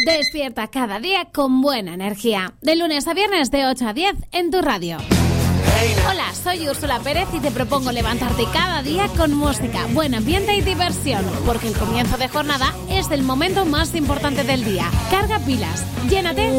Despierta cada día con buena energía. De lunes a viernes de 8 a 10 en tu radio. Hola, soy Úrsula Pérez y te propongo levantarte cada día con música, buen ambiente y diversión, porque el comienzo de jornada es el momento más importante del día. Carga pilas, llénate